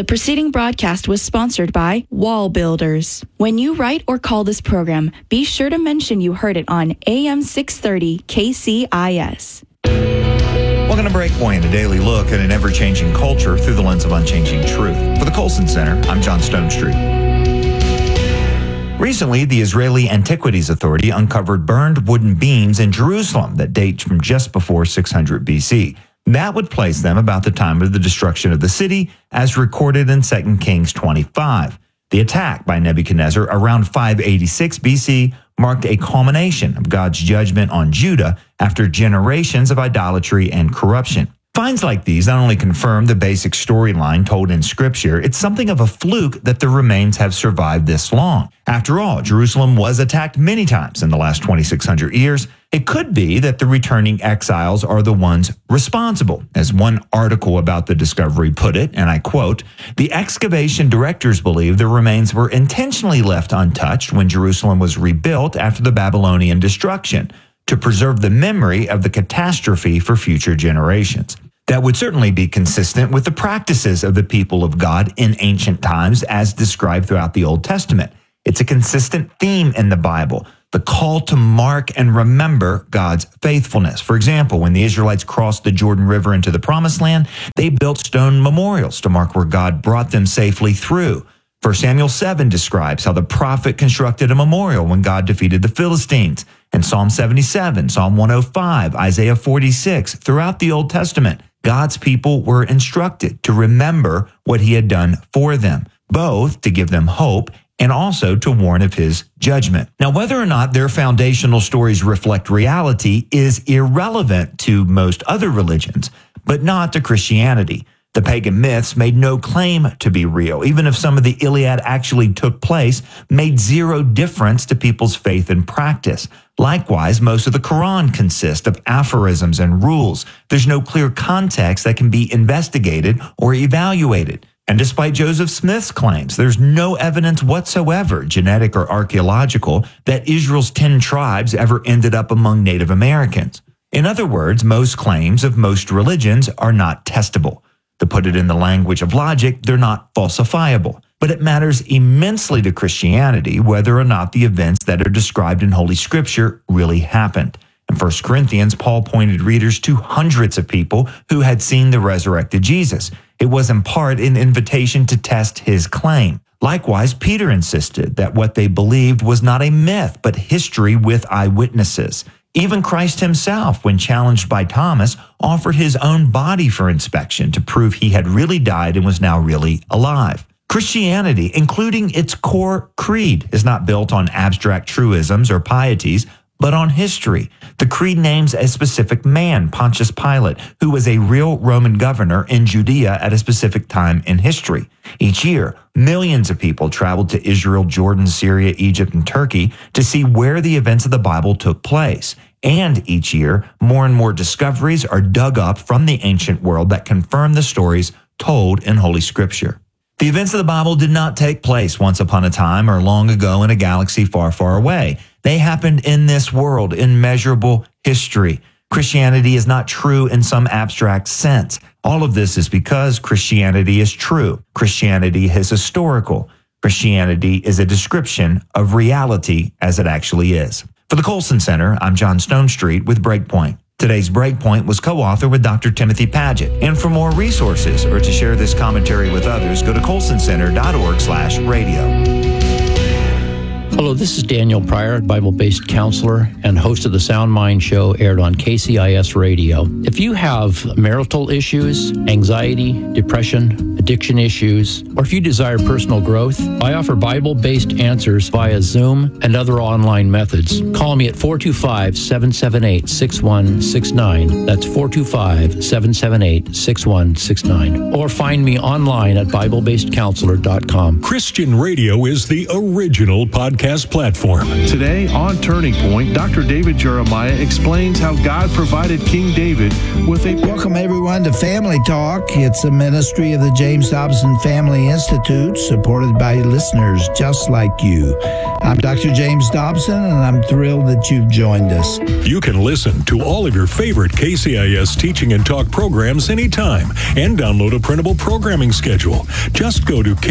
The preceding broadcast was sponsored by Wall Builders. When you write or call this program, be sure to mention you heard it on AM 630 KCIS. Welcome to Breakpoint, a daily look at an ever-changing culture through the lens of unchanging truth. For the Colson Center, I'm John Stonestreet. Recently, the Israeli Antiquities Authority uncovered burned wooden beams in Jerusalem that date from just before 600 BC. That would place them about the time of the destruction of the city, as recorded in 2 Kings 25. The attack by Nebuchadnezzar around 586 BC marked a culmination of God's judgment on Judah after generations of idolatry and corruption. Finds like these not only confirm the basic storyline told in Scripture, it's something of a fluke that the remains have survived this long. After all, Jerusalem was attacked many times in the last 2,600 years. It could be that the returning exiles are the ones responsible. As one article about the discovery put it, and I quote, "The excavation directors believe the remains were intentionally left untouched when Jerusalem was rebuilt after the Babylonian destruction, to preserve the memory of the catastrophe for future generations." That would certainly be consistent with the practices of the people of God in ancient times as described throughout the Old Testament. It's a consistent theme in the Bible, the call to mark and remember God's faithfulness. For example, when the Israelites crossed the Jordan River into the Promised Land, they built stone memorials to mark where God brought them safely through. 1 Samuel 7 describes how the prophet constructed a memorial when God defeated the Philistines. And Psalm 77, Psalm 105, Isaiah 46, throughout the Old Testament, God's people were instructed to remember what he had done for them, both to give them hope and also to warn of his judgment. Now, whether or not their foundational stories reflect reality is irrelevant to most other religions, but not to Christianity. The pagan myths made no claim to be real. Even if some of the Iliad actually took place, made zero difference to people's faith and practice. Likewise, most of the Quran consists of aphorisms and rules. There's no clear context that can be investigated or evaluated. And despite Joseph Smith's claims, there's no evidence whatsoever, genetic or archaeological, that Israel's 10 tribes ever ended up among Native Americans. In other words, most claims of most religions are not testable. To put it in the language of logic, they're not falsifiable. But it matters immensely to Christianity whether or not the events that are described in Holy Scripture really happened. In 1 Corinthians, Paul pointed readers to hundreds of people who had seen the resurrected Jesus. It was in part an invitation to test his claim. Likewise, Peter insisted that what they believed was not a myth, but history with eyewitnesses. Even Christ himself, when challenged by Thomas, offered his own body for inspection to prove he had really died and was now really alive. Christianity, including its core creed, is not built on abstract truisms or pieties, but on history. The creed names a specific man, Pontius Pilate, who was a real Roman governor in Judea at a specific time in history. Each year, millions of people traveled to Israel, Jordan, Syria, Egypt, and Turkey to see where the events of the Bible took place. And each year, more and more discoveries are dug up from the ancient world that confirm the stories told in Holy Scripture. The events of the Bible did not take place once upon a time or long ago in a galaxy far, far away. They happened in this world, in measurable history. Christianity is not true in some abstract sense. All of this is because Christianity is true. Christianity is historical. Christianity is a description of reality as it actually is. For the Colson Center, I'm John Stonestreet with Breakpoint. Today's Breakpoint was co-authored with Dr. Timothy Paget. And for more resources or to share this commentary with others, go to colsoncenter.org/radio. Hello, this is Daniel Pryor, Bible-based counselor and host of the Sound Mind Show, aired on KCIS Radio. If you have marital issues, anxiety, depression, addiction issues, or if you desire personal growth, I offer Bible-based answers via Zoom and other online methods. Call me at 425-778-6169. That's 425-778-6169. Or find me online at BibleBasedCounselor.com. Christian radio is the original podcast podcast platform. Today on Turning Point, Dr. David Jeremiah explains how God provided King David with a... Welcome everyone to Family Talk. It's a ministry of the James Dobson Family Institute, supported by listeners just like you. I'm Dr. James Dobson, and I'm thrilled that you've joined us. You can listen to all of your favorite KCIS teaching and talk programs anytime and download a printable programming schedule. Just go to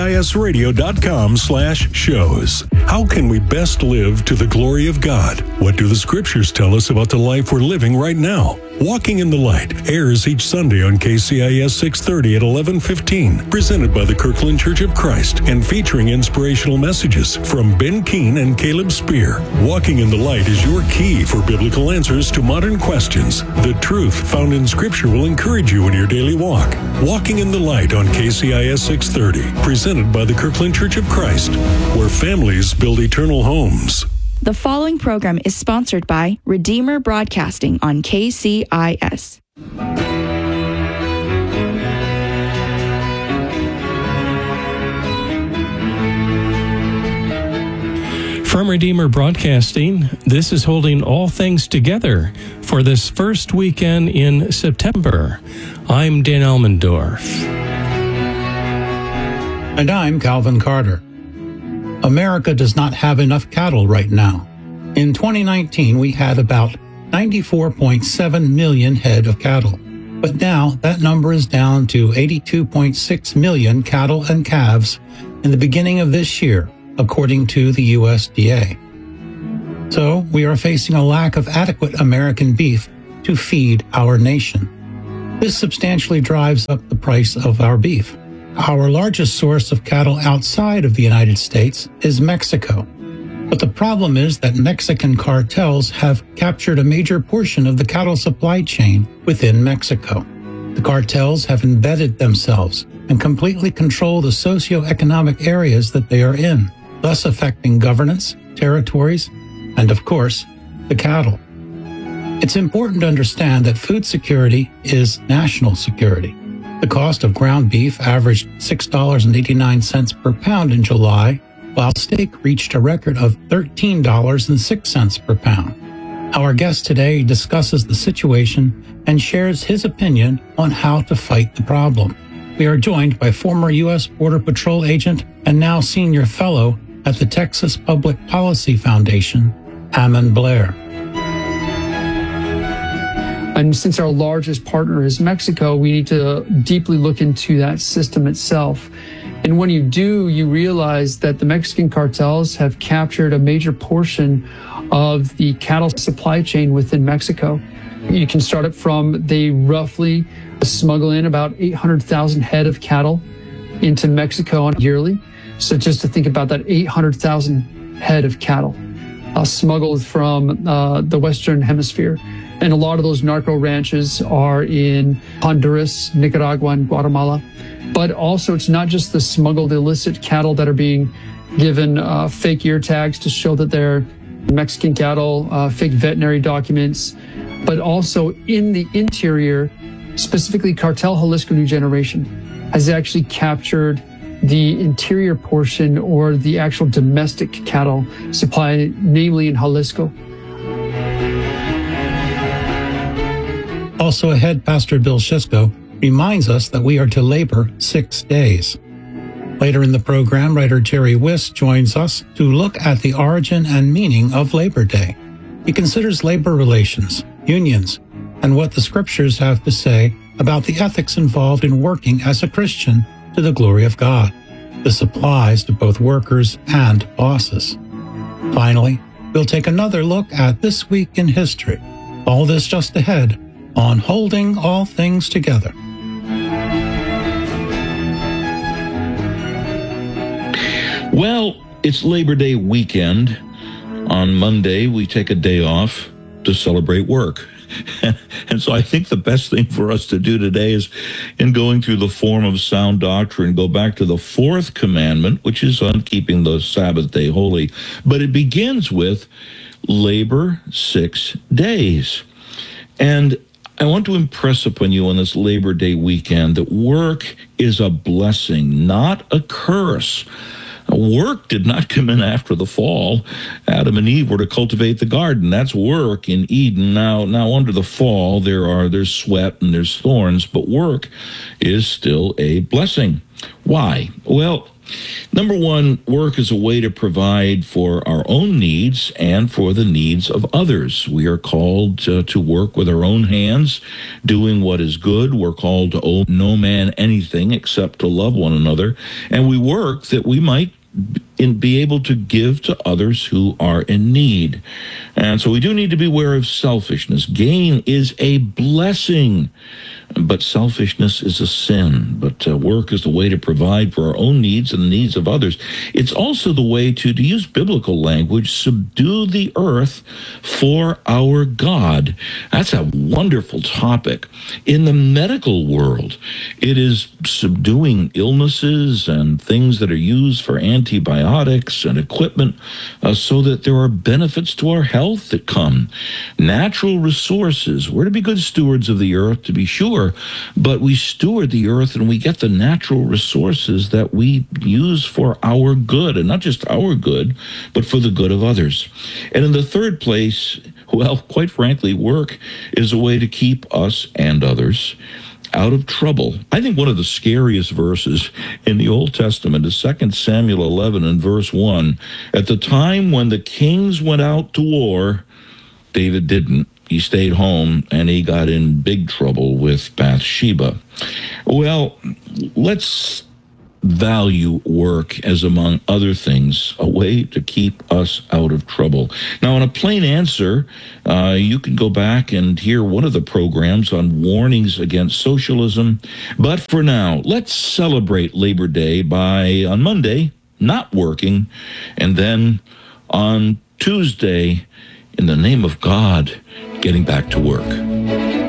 kcisradio.com/shows. How can we best live to the glory of God? What do the scriptures tell us about the life we're living right now? Walking in the Light airs each Sunday on KCIS 630 at 11:15, presented by the Kirkland Church of Christ and featuring inspirational messages from Ben Keene and Caleb Spear. Walking in the Light is your key for biblical answers to modern questions. The truth found in Scripture will encourage you in your daily walk. Walking in the Light on KCIS 630, presented by the Kirkland Church of Christ, where families build eternal homes. The following program is sponsored by Redeemer Broadcasting on KCIS. From Redeemer Broadcasting, this is holding all things together for this first weekend in September. I'm Dan Elmendorf. And I'm Calvin Carter. America does not have enough cattle right now. In 2019, we had about 94.7 million head of cattle. But now that number is down to 82.6 million cattle and calves in the beginning of this year, according to the USDA. So we are facing a lack of adequate American beef to feed our nation. This substantially drives up the price of our beef. Our largest source of cattle outside of the United States is Mexico. But the problem is that Mexican cartels have captured a major portion of the cattle supply chain within Mexico. The cartels have embedded themselves and completely control the socioeconomic areas that they are in, thus affecting governance, territories, and of course, the cattle. It's important to understand that food security is national security. The cost of ground beef averaged $6.89 per pound in July, while steak reached a record of $13.06 per pound. Our guest today discusses the situation and shares his opinion on how to fight the problem. We are joined by former U.S. Border Patrol agent and now senior fellow at the Texas Public Policy Foundation, Ammon Blair. And since our largest partner is Mexico, we need to deeply look into that system itself. And when you do, you realize that the Mexican cartels have captured a major portion of the cattle supply chain within Mexico. You can start it from they roughly smuggle in about 800,000 head of cattle into Mexico yearly. So just to think about that, 800,000 head of cattle smuggled from the Western Hemisphere. And a lot of those narco ranches are in Honduras, Nicaragua, and Guatemala. But also, it's not just the smuggled illicit cattle that are being given fake ear tags to show that they're Mexican cattle, fake veterinary documents, but also in the interior, specifically Cartel Jalisco New Generation has actually captured the interior portion or the actual domestic cattle supply, namely in Jalisco. Also ahead, Pastor Bill Shisko reminds us that we are to labor 6 days. Later in the program, writer Jerry Wiss joins us to look at the origin and meaning of Labor Day. He considers labor relations, unions, and what the scriptures have to say about the ethics involved in working as a Christian to the glory of God. This applies to both workers and bosses. Finally, we'll take another look at this week in history. All this just ahead on Holding All Things Together. Well, it's Labor Day weekend. On Monday, we take a day off to celebrate work. And so I think the best thing for us to do today is, in going through the form of sound doctrine, go back to the fourth commandment, which is on keeping the Sabbath day holy. But it begins with labor 6 days. And I want to impress upon you on this Labor Day weekend that work is a blessing, not a curse. Work did not come in after the fall. Adam and Eve were to cultivate the garden. That's work in Eden. Now under the fall, there's sweat and there's thorns, but work is still a blessing. Why? Well, number one, work is a way to provide for our own needs and for the needs of others. We are called to work with our own hands, doing what is good. We're called to owe no man anything except to love one another. And we work that we might be able to give to others who are in need. And so we do need to be aware of selfishness. Gain is a blessing, but selfishness is a sin. But work is the way to provide for our own needs and the needs of others. It's also the way to use biblical language, subdue the earth for our God. That's a wonderful topic. In the medical world, it is subduing illnesses and things that are used for antibiotics and equipment so that there are benefits to our health that come. Natural resources. We're to be good stewards of the earth, to be sure, but we steward the earth and we get the natural resources that we use for our good, and not just our good, but for the good of others. And in the third place, well, quite frankly, work is a way to keep us and others out of trouble. I think one of the scariest verses in the Old Testament is 2 Samuel 11 and verse 1. At the time when the kings went out to war, David didn't. He stayed home, and he got in big trouble with Bathsheba. Well, let's value work as, among other things, a way to keep us out of trouble. Now, in a plain answer, you can go back and hear one of the programs on warnings against socialism. But for now, let's celebrate Labor Day by, on Monday, not working, and then on Tuesday, in the name of God, getting back to work.